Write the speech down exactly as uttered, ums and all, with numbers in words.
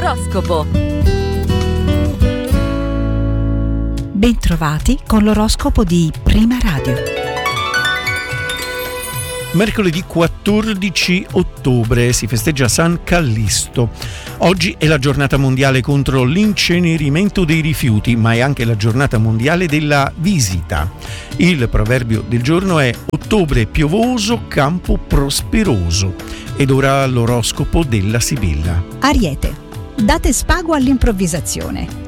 L'oroscopo. Bentrovati con l'oroscopo di Prima Radio. Mercoledì quattordici ottobre si festeggia San Callisto. Oggi è la giornata mondiale contro l'incenerimento dei rifiuti, ma è anche la giornata mondiale della visita. Il proverbio del giorno è: ottobre piovoso, campo prosperoso. Ed ora l'oroscopo della Sibilla. Ariete. Date spago all'improvvisazione.